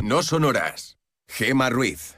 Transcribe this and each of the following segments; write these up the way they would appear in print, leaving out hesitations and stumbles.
No Sonoras. Gema Ruiz.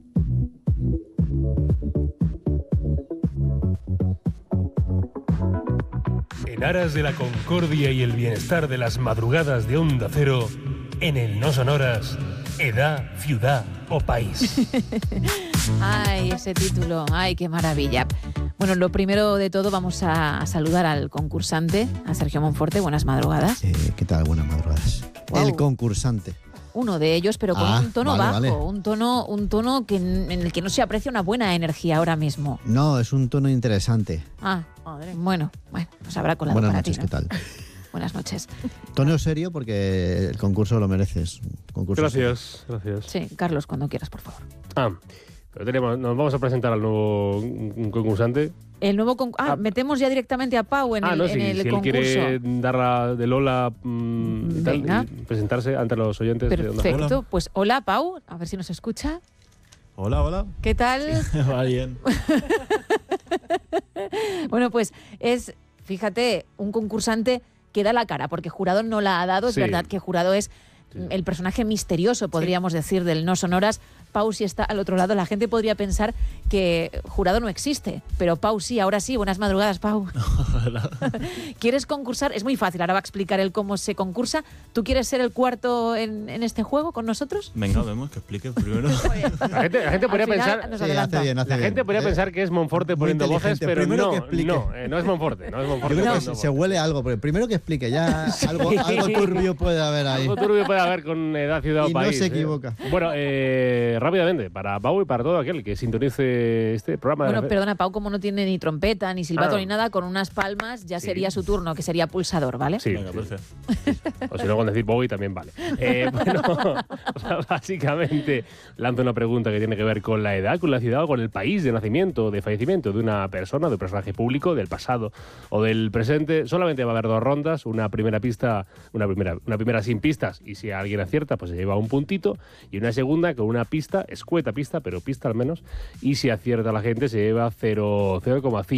En aras de la concordia y el bienestar de las madrugadas de Onda Cero, en el No Sonoras, edad, ciudad o país. Ay, ese título, ay, qué maravilla. Bueno, lo primero de todo vamos a saludar al concursante, a Sergio Monforte. Buenas madrugadas. ¿Qué tal? Buenas madrugadas. Wow. El concursante. Uno de ellos, pero con un tono bajo, vale. un tono en el que no se aprecia una buena energía ahora mismo. No, es un tono interesante. Madre. Bueno, pues habrá colado Buenas para noches, ti, ¿no? ¿qué tal? Buenas noches. Tono serio porque el concurso lo mereces. Gracias. Sí, Carlos, cuando quieras, por favor. Pero nos vamos a presentar al nuevo concursante. El nuevo metemos ya directamente a Pau en el si él concurso. quiere dar la de Lola y tal, Venga. y presentarse ante los oyentes de Onda Cero. Perfecto, pues hola Pau, a ver si nos escucha. Hola. ¿Qué tal? Va bien. Bueno, pues es, fíjate, un concursante que da la cara, porque Jurado no la ha dado. Es Sí. verdad que Jurado es el personaje misterioso, podríamos decir, del No Sonoras. Pau sí está al otro lado. La gente podría pensar que Jurado no existe, pero Pau sí, ahora sí. Buenas madrugadas, Pau. ¿Quieres concursar? Es muy fácil, ahora va a explicar él cómo se concursa. ¿Tú quieres ser el cuarto en este juego con nosotros? Venga, vemos que explique primero. La gente podría Al final pensar... nos Sí, adelanta. hace bien. La gente podría pensar que es Monforte Muy poniendo voces, inteligente. pero Primero no, que explique. no es Monforte. No es Yo Monforte creo que poniendo se voces. huele algo, pero primero que explique, ya algo turbio puede haber ahí. Algo turbio puede haber con edad, ciudad o Y no país. se equivoca. Bueno, rápidamente, para Pau y para todo aquel que sintonice este programa. Bueno, perdona, Pau, como no tiene ni trompeta, ni silbato, Ah. ni nada, con unas palmas ya Sí. sería su turno, que sería pulsador, ¿vale? Sí, Venga, perfecto. o si no, con decir Bowie también vale. Bueno, básicamente lanzo una pregunta que tiene que ver con la edad, con la ciudad o con el país de nacimiento o de fallecimiento de una persona, de un personaje público, del pasado o del presente. Solamente va a haber 2 rondas, una primera pista, una primera sin pistas, y si alguien acierta, pues se lleva un puntito, y una segunda con una pista, escueta pista, pero pista al menos, y si acierta la gente se lleva 0,5.